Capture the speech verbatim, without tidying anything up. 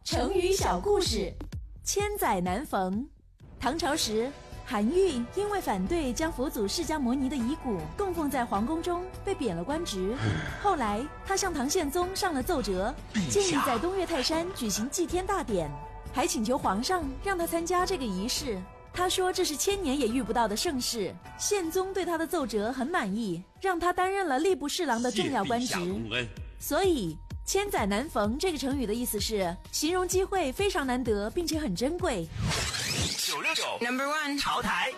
成语小故事，千载难逢。唐朝时，韩愈因为反对将佛祖释迦牟尼的遗骨供奉在皇宫中，被贬了官职。后来，他向唐宪宗上了奏折，建议在东岳泰山举行祭天大典，还请求皇上让他参加这个仪式。他说这是千年也遇不到的盛事。宪宗对他的奏折很满意，让他担任了吏部侍郎的重要官职。所以千载难逢这个成语的意思是形容机会非常难得，并且很珍贵。 九六九 Number One 潮台。